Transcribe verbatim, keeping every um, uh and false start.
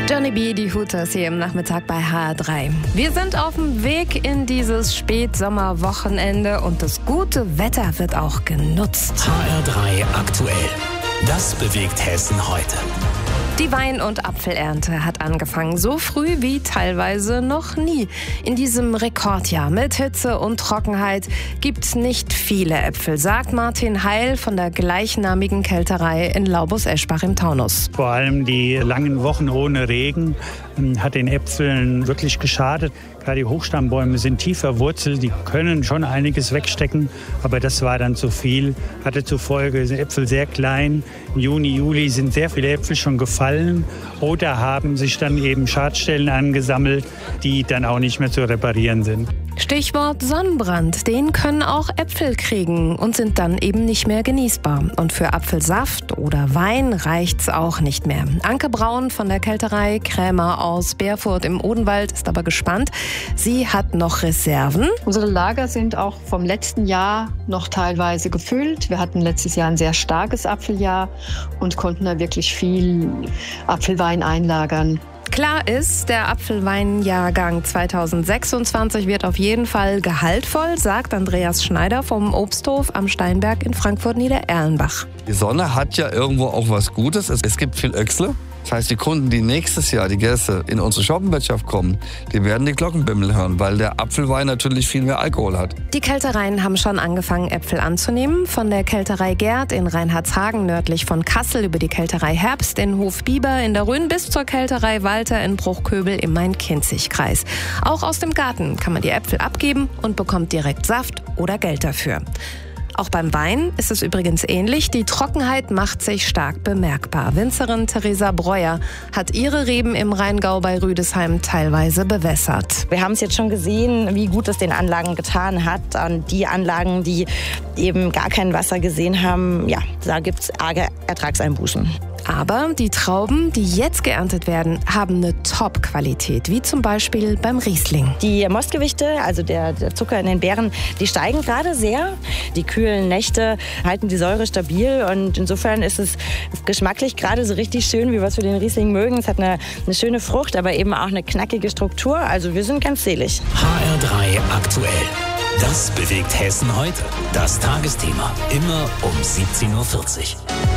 Johnny B., die Hooters hier im Nachmittag bei H R drei. Wir sind auf dem Weg in dieses Spätsommerwochenende und das gute Wetter wird auch genutzt. H R drei aktuell. Das bewegt Hessen heute. Die Wein- und Apfelernte hat angefangen, so früh wie teilweise noch nie. In diesem Rekordjahr mit Hitze und Trockenheit gibt's nicht viele Äpfel, sagt Martin Heil von der gleichnamigen Kälterei in Laubus-Eschbach im Taunus. Vor allem die langen Wochen ohne Regen hat den Äpfeln wirklich geschadet. Gerade die Hochstammbäume sind tief verwurzelt, die können schon einiges wegstecken, aber das war dann zu viel. Hatte zur Folge, sind Äpfel sehr klein. Im Juni, Juli sind sehr viele Äpfel schon gefallen oder haben sich dann eben Schadstellen angesammelt, die dann auch nicht mehr zu reparieren sind. Stichwort Sonnenbrand, den können auch Äpfel kriegen und sind dann eben nicht mehr genießbar. Und für Apfelsaft oder Wein reicht's auch nicht mehr. Anke Braun von der Kälterei Krämer aus Berfurt im Odenwald ist aber gespannt. Sie hat noch Reserven. Unsere Lager sind auch vom letzten Jahr noch teilweise gefüllt. Wir hatten letztes Jahr ein sehr starkes Apfeljahr und konnten da wirklich viel Apfelwein einlagern. Klar ist, der Apfelweinjahrgang zweitausendsechsundzwanzig wird auf jeden Fall gehaltvoll, sagt Andreas Schneider vom Obsthof am Steinberg in Frankfurt-Niedererlenbach. Die Sonne hat ja irgendwo auch was Gutes. Es gibt viel Öchsle. Das heißt, die Kunden, die nächstes Jahr, die Gäste, in unsere Shoppenwirtschaft kommen, die werden die Glockenbimmel hören, weil der Apfelwein natürlich viel mehr Alkohol hat. Die Kältereien haben schon angefangen, Äpfel anzunehmen. Von der Kälterei Gerd in Reinhardshagen nördlich von Kassel über die Kälterei Herbst in Hofbiber in der Rhön bis zur Kälterei Walter in Bruchköbel im Main-Kinzig-Kreis. Auch aus dem Garten kann man die Äpfel abgeben und bekommt direkt Saft oder Geld dafür. Auch beim Wein ist es übrigens ähnlich. Die Trockenheit macht sich stark bemerkbar. Winzerin Theresa Breuer hat ihre Reben im Rheingau bei Rüdesheim teilweise bewässert. Wir haben es jetzt schon gesehen, wie gut es den Anlagen getan hat. Und die Anlagen, die eben gar kein Wasser gesehen haben, ja, da gibt es arge Ertragseinbußen. Aber die Trauben, die jetzt geerntet werden, haben eine Top-Qualität, wie zum Beispiel beim Riesling. Die Mostgewichte, also der, der Zucker in den Beeren, die steigen gerade sehr. Die kühlen Nächte halten die Säure stabil und insofern ist es geschmacklich gerade so richtig schön, wie wir es für den Riesling mögen. Es hat eine, eine schöne Frucht, aber eben auch eine knackige Struktur. Also wir sind ganz selig. H R drei aktuell. Das bewegt Hessen heute. Das Tagesthema. Immer um siebzehn Uhr vierzig.